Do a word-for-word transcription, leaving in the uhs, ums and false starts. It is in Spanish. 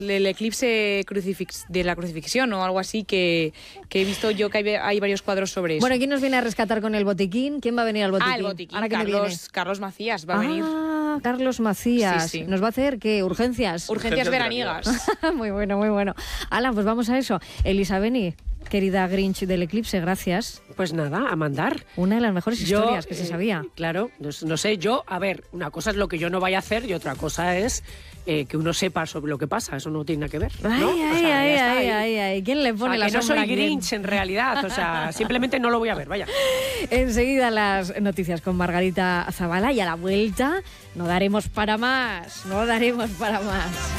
el eclipse crucifix, de la crucifixión o algo así, que, que he visto yo que hay, hay varios cuadros sobre eso. Bueno, ¿quién nos viene a rescatar con el botiquín? ¿Quién va a venir al botiquín? Ah, el botiquín, ¿Ahora quién viene? Carlos, Carlos Macías va a ah, venir. Carlos Macías. Sí, sí. ¿Nos va a hacer qué? ¿Urgencias? Urgencias veraniegas. Muy bueno, muy bueno. Alan, pues vamos a eso. Elisa Beni, querida Grinch del eclipse, gracias. Pues nada, a mandar. Una de las mejores Yo, historias que se eh, sabía. Claro, no, no sé, yo, a ver, una cosa es lo que yo no vaya a hacer y otra cosa es eh, que uno sepa sobre lo que pasa. Eso no tiene nada que ver, ¿no? Ay, O ay, sea, ay, ya está ay, ahí. ay, ay. ¿Quién le O pone sea, la que no sombra soy a quién? Grinch en realidad, o sea, simplemente no lo voy a ver, vaya. Enseguida las noticias con Margarita Zavala y a la vuelta no daremos para más, no daremos para más.